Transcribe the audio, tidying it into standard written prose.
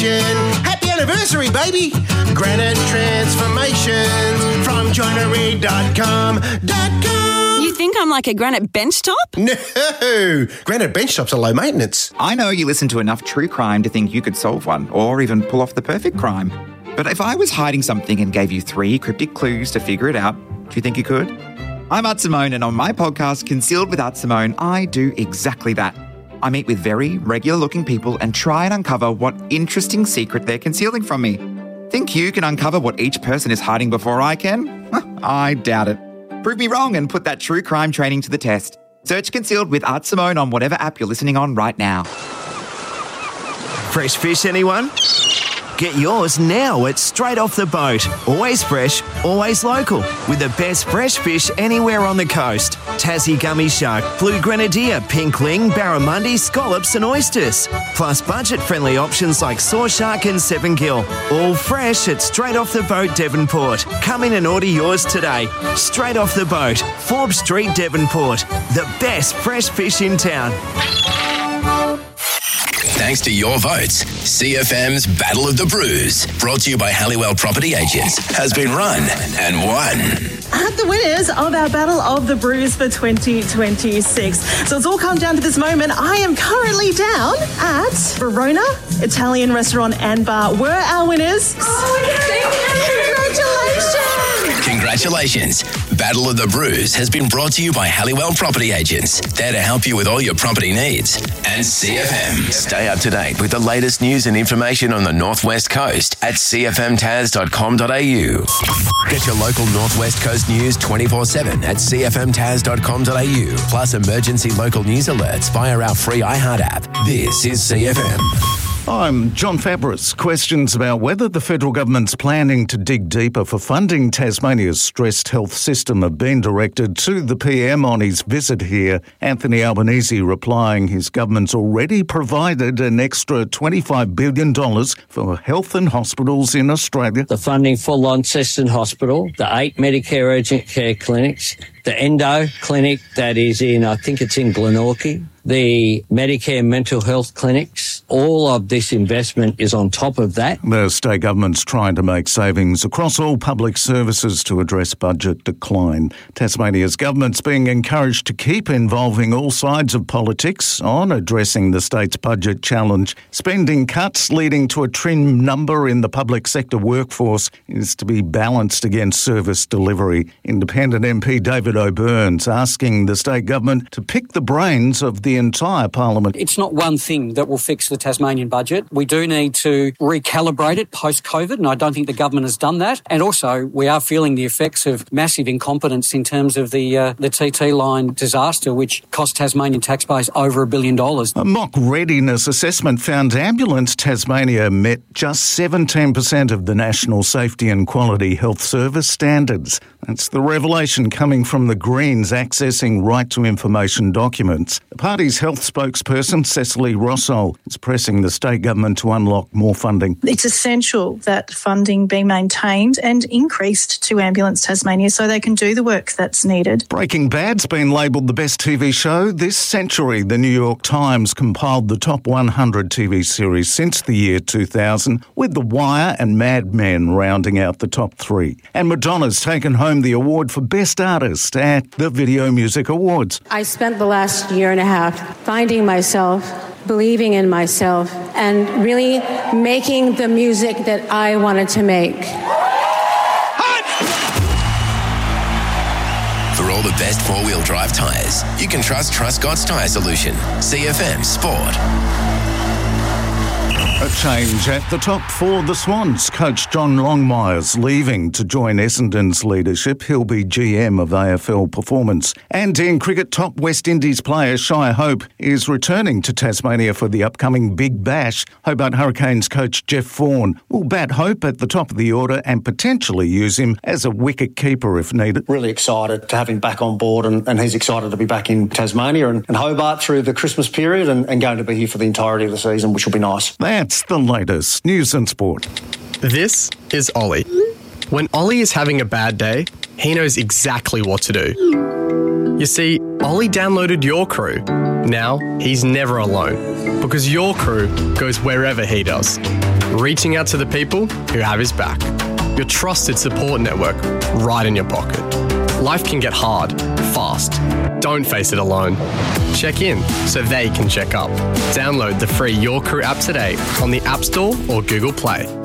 region. Happy anniversary, baby! Granite Transformations from joinery.com.com. You think I'm like a granite benchtop? No! Granite benchtops are low maintenance. I know you listen to enough true crime to think you could solve one, or even pull off the perfect crime. But if I was hiding something and gave you 3 cryptic clues to figure it out, do you think you could? I'm Art Simone, and on my podcast, Concealed with Art Simone, I do exactly that. I meet with very regular-looking people and try and uncover what interesting secret they're concealing from me. Think you can uncover what each person is hiding before I can? I doubt it. Prove me wrong and put that true crime training to the test. Search Concealed with Art Simone on whatever app you're listening on right now. Fresh fish, anyone? Get yours now at Straight Off the Boat. Always fresh, always local. With the best fresh fish anywhere on the coast. Tassie gummy shark, blue grenadier, pink ling, barramundi, scallops and oysters. Plus budget-friendly options like saw shark and 7 gill. All fresh at Straight Off the Boat, Devonport. Come in and order yours today. Straight Off the Boat, Forbes Street, Devonport. The best fresh fish in town. Thanks to your votes, CFM's Battle of the Brews, brought to you by Halliwell Property Agents, has been run and won. The winners of our Battle of the Brews for 2026. So it's all come down to this moment. I am currently down at Verona Italian Restaurant and Bar. Were our winners. Congratulations. Battle of the Brews has been brought to you by Halliwell Property Agents, there to help you with all your property needs. And CFM. Stay up to date with the latest news and information on the Northwest Coast at cfmtas.com.au. Get your local Northwest Coast news 24/7 at cfmtas.com.au. Plus emergency local news alerts via our free iHeart app. This is CFM. I'm John Fabris. Questions about whether the federal government's planning to dig deeper for funding Tasmania's stressed health system have been directed to the PM on his visit here. Anthony Albanese replying his government's already provided an extra $25 billion for health and hospitals in Australia. The funding for Launceston Hospital, the 8 Medicare urgent care clinics, the endo clinic that is in, I think it's in Glenorchy, the Medicare mental health clinics. All of this investment is on top of that. The state government's trying to make savings across all public services to address budget decline. Tasmania's government's being encouraged to keep involving all sides of politics on addressing the state's budget challenge. Spending cuts leading to a trim number in the public sector workforce is to be balanced against service delivery. Independent MP David O'Byrne's asking the state government to pick the brains of the entire parliament. It's not one thing that will fix the Tasmanian budget. We do need to recalibrate it post-COVID, and I don't think the government has done that. And also, we are feeling the effects of massive incompetence in terms of the TT line disaster, which cost Tasmanian taxpayers over $1 billion. A mock readiness assessment found Ambulance Tasmania met just 17% of the National Safety and Quality Health Service standards. That's the revelation coming from the Greens accessing right to information documents. The party's health spokesperson, Cecily Rossell, is pressing the state government to unlock more funding. It's essential that funding be maintained and increased to Ambulance Tasmania so they can do the work that's needed. Breaking Bad's been labelled the best TV show this century. The New York Times compiled the top 100 TV series since the year 2000, with The Wire and Mad Men rounding out the top 3. And Madonna's taken home the award for Best Artist at the Video Music Awards. I spent the last year and a half finding myself, believing in myself, and really making the music that I wanted to make. For all the best 4-wheel drive tyres, you can trust Truscott's Tyre Solution. CFM Sport. A change at the top for the Swans. Coach John Longmire's leaving to join Essendon's leadership. He'll be GM of AFL Performance. And in cricket, top West Indies player Shai Hope is returning to Tasmania for the upcoming Big Bash. Hobart Hurricanes coach Jeff Vaughan will bat Hope at the top of the order and potentially use him as a wicket keeper if needed. Really excited to have him back on board, and he's excited to be back in Tasmania and Hobart through the Christmas period and going to be here for the entirety of the season, which will be nice. That's the latest news and sport. This is Ollie. When Ollie is having a bad day, he knows exactly what to do. You see, Ollie downloaded Your Crew. Now he's never alone because Your Crew goes wherever he does. reaching out to the people who have his back. Your trusted support network right in your pocket. Life can get hard, fast. Don't face it alone. Check in so they can check up. Download the free Your Crew app today on the App Store or Google Play.